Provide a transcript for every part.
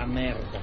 merda.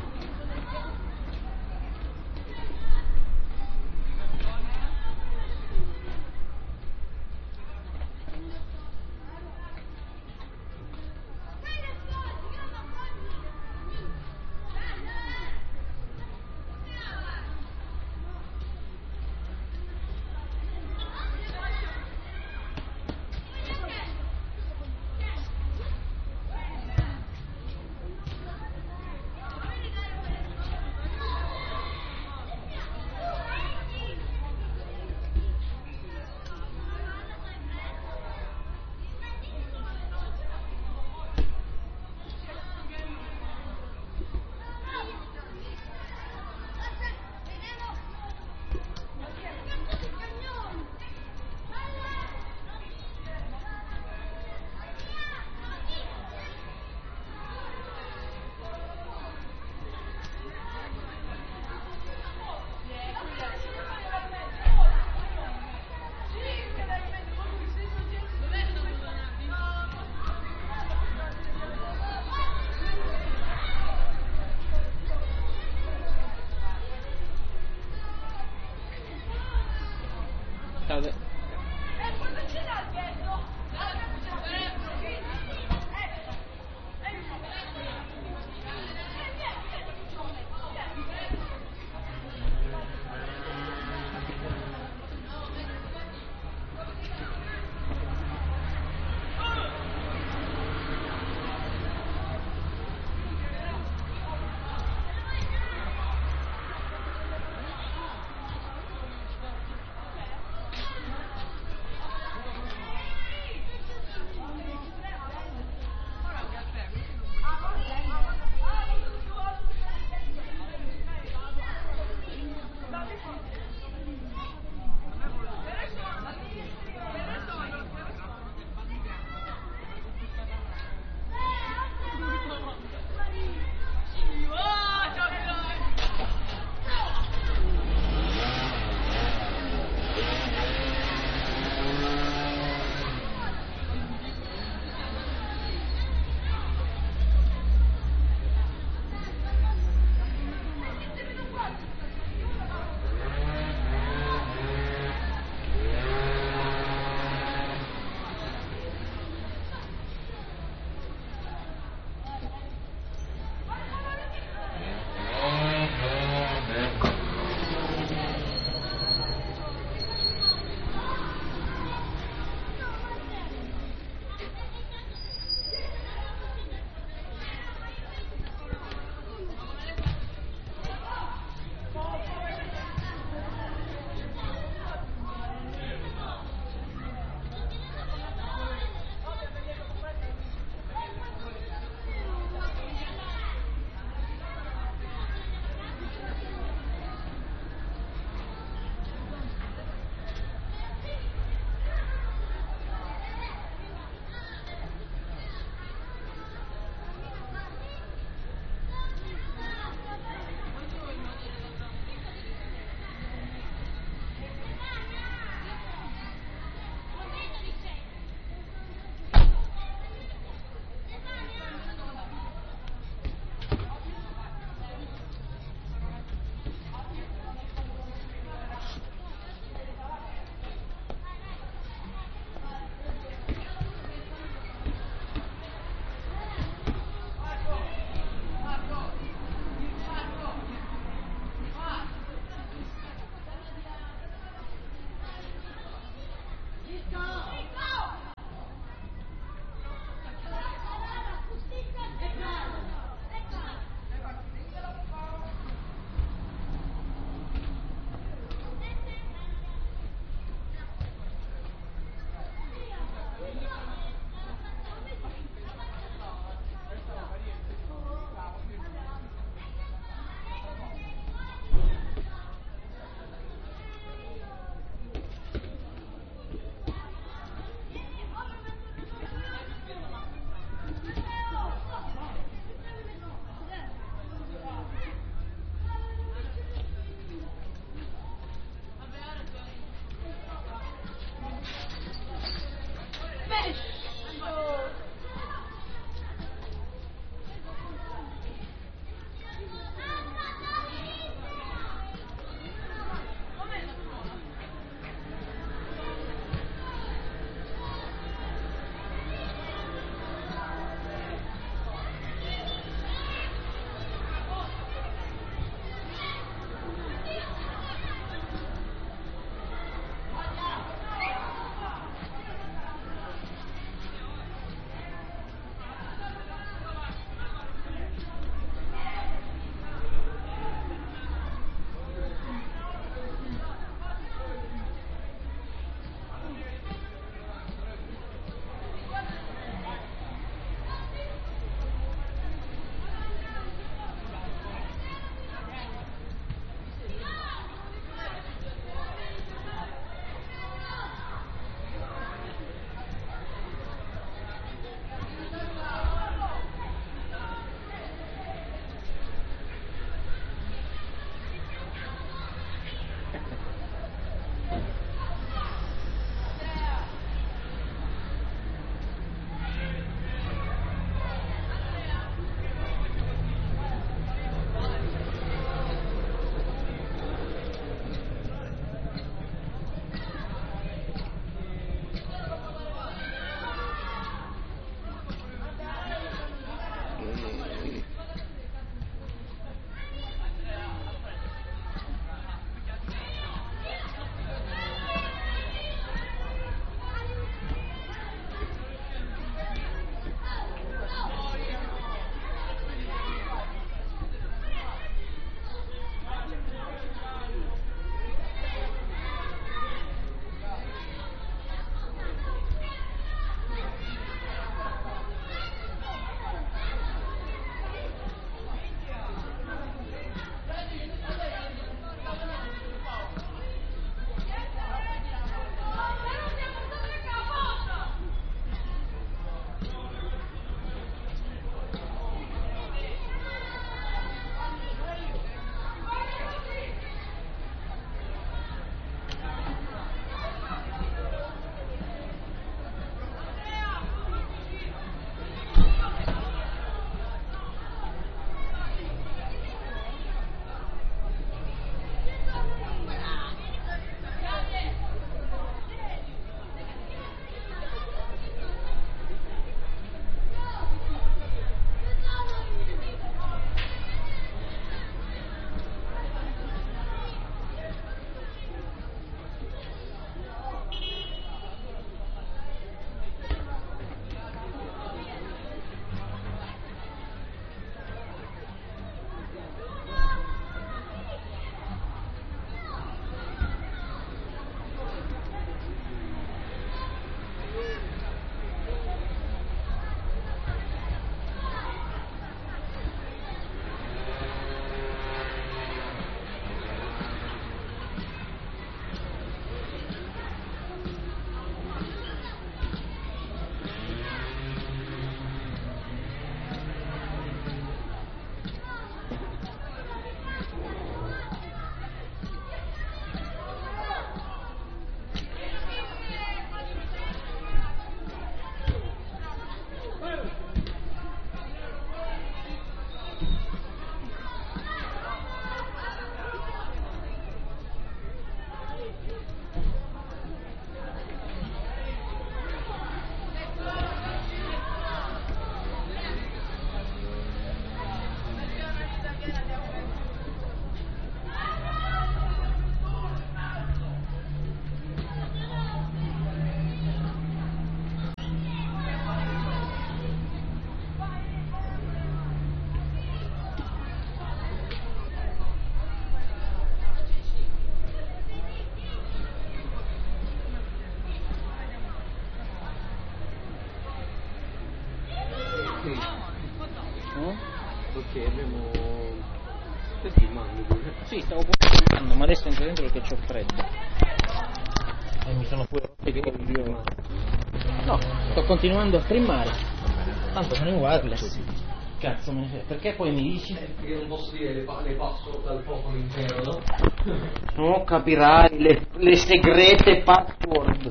Ok, abbiamo... Stai filmando pure? Sì, stavo filmando, ma adesso entro dentro perché c'ho freddo. E mi sono pure rotto i coglioni. No, sto continuando a streamare. Tanto sono in wireless. Cazzo me ne frega. Perché poi mi dici? Perché non posso dire le passo dal popolo intero, no? No, capirai le segrete password.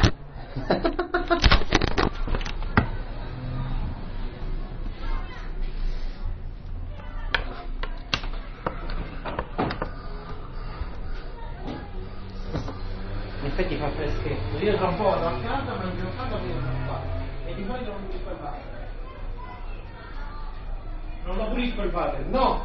In effetti fa freschetto. Io tra un po' vado a casa, mangio casa e vado a fare. E di solito non pulisco il water. Non lo pulisco il water, no!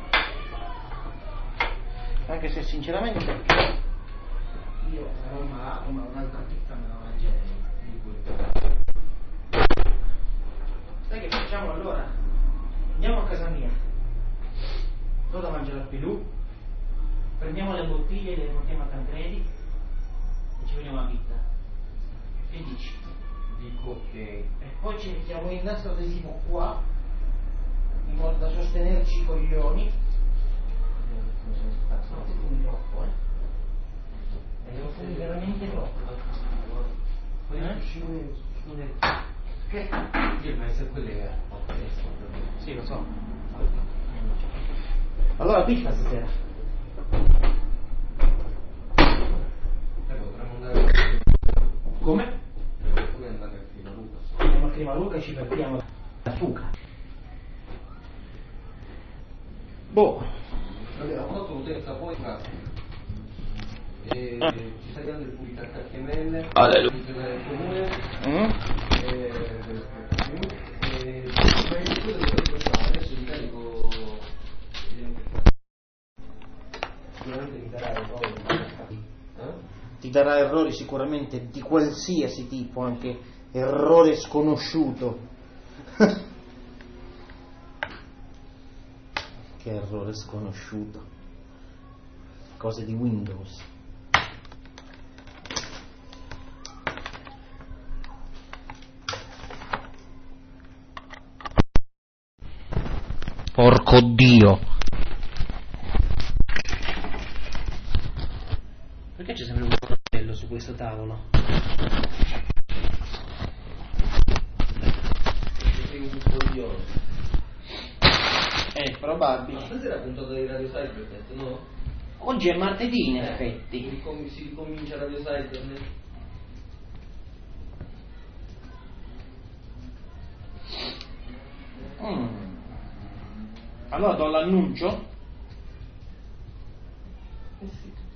Anche se sinceramente io sarò malato, ma un'altra pizza me la mangerei di quello. Sai che facciamo allora? Andiamo a casa mia, do da mangiare a Pilù, prendiamo le bottiglie e le portiamo a Tancredi e ci vediamo la pizza. Che dici? Dico ok. E poi ci mettiamo il nastro adesivo qua, in modo da sostenerci i coglioni. No, ti fumi troppo, e lo fumi veramente troppo. Che? Ma se quelle Sì, lo so. Allora pizza stasera. Potremmo andare Come? pure andare a Climaluca. Andiamo a Climaluca e ci perdiamo la fuga. Boh. Vabbè, ho fatto l'utenza poi e ci stai dando il pulito a Carchemelle, funzionare il comune adesso mi carico sicuramente mi darà errori. Ti darà errori sicuramente di qualsiasi tipo, anche errore sconosciuto. Che errore sconosciuto. Cose di Windows. Porco Dio. Perché c'è sempre un coltello su questo tavolo? Sei un coglione. Probabile. Ma stasera puntata di Radio Cybernet, no? Oggi è martedì in effetti. Si ricomincia Radio Cybernet. Allora do l'annuncio? Eh sì.